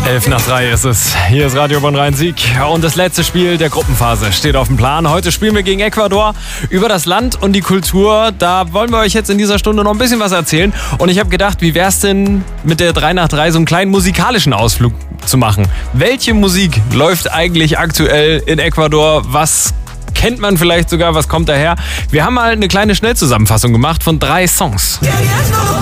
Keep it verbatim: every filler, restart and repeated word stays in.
Elf nach drei ist es. Hier ist Radio Bonn Rhein-Sieg. Und das letzte Spiel der Gruppenphase steht auf dem Plan. Heute spielen wir gegen Ecuador über das Land und die Kultur. Da wollen wir euch jetzt in dieser Stunde noch ein bisschen was erzählen. Und ich habe gedacht, wie wär's denn mit der drei nach drei so einen kleinen musikalischen Ausflug zu machen? Welche Musik läuft eigentlich aktuell in Ecuador? Was kennt man vielleicht sogar? Was kommt daher? Wir haben mal eine kleine Schnellzusammenfassung gemacht von drei Songs.